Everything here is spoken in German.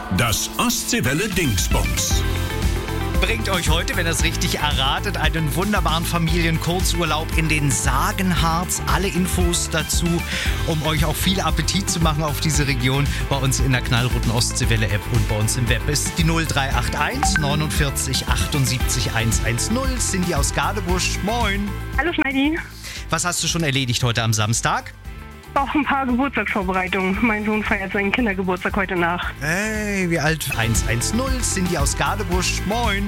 Das Ostseewelle Dingsbums Bringt euch heute, wenn ihr es richtig erratet, einen wunderbaren Familienkurzurlaub in den Sagenharz. Alle Infos dazu, um euch auch viel Appetit zu machen auf diese Region, bei uns in der knallroten Ostseewelle-App und bei uns im Web ist die 0381 49 78 110. Cindy aus Gadebusch, moin. Hallo Schneidi. Was hast du schon erledigt heute am Samstag? Auch ein paar Geburtstagsvorbereitungen. Mein Sohn feiert seinen Kindergeburtstag heute nach. Hey, wie alt? 110, Cindy aus Gadebusch, moin.